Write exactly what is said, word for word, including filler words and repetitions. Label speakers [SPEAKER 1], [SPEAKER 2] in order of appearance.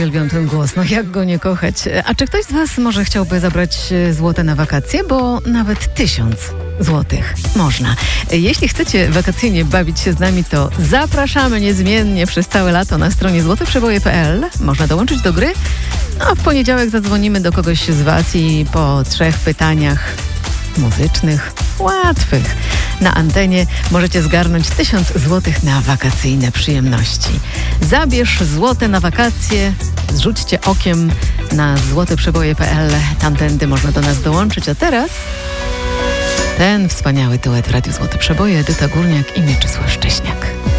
[SPEAKER 1] uwielbiam ten głos, no jak go nie kochać. A czy ktoś z was może chciałby zabrać złote na wakacje? Bo nawet tysiąc złotych można. Jeśli chcecie wakacyjnie bawić się z nami, to zapraszamy niezmiennie przez całe lato na stronie złote przeboje kropka p l. Można dołączyć do gry. No, a w poniedziałek zadzwonimy do kogoś z was i po trzech pytaniach muzycznych, łatwych, na antenie możecie zgarnąć tysiąc złotych na wakacyjne przyjemności. Zabierz złote na wakacje, zrzućcie okiem na złote przeboje kropka p l. Tamtędy można do nas dołączyć, a teraz ten wspaniały duet w Radiu Złote Przeboje, Edyta Górniak i Mieczysław Szcześniak.